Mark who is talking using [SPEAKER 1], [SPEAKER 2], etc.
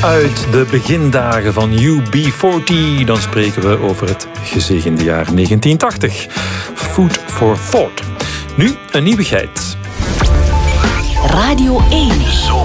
[SPEAKER 1] uit de begindagen van UB40. Dan spreken we over het gezegende jaar 1980. Food for Thought. Nu een nieuwigheid.
[SPEAKER 2] Radio 1.